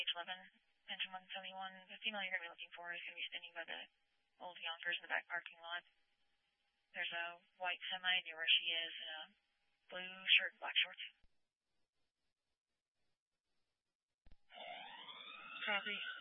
H11, engine 171. The female you're going to be looking for is going to be standing by the old Yonkers in the back parking lot. There's a white semi near where she is in a blue shirt and black shorts. Copy.